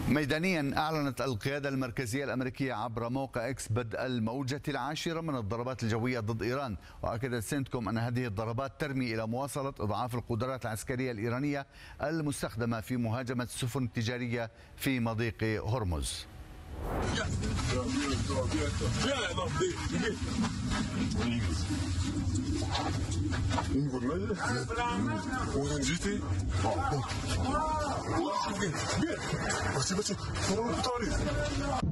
ميدانيا أعلنت القيادة المركزية الأمريكية عبر موقع إكس بدء الموجة العاشرة من الضربات الجوية ضد إيران، وأكدت سنتكوم أن هذه الضربات ترمي إلى مواصلة إضعاف القدرات العسكرية الإيرانية المستخدمة في مهاجمة السفن التجارية في مضيق هرمز. وين جيتي؟ بس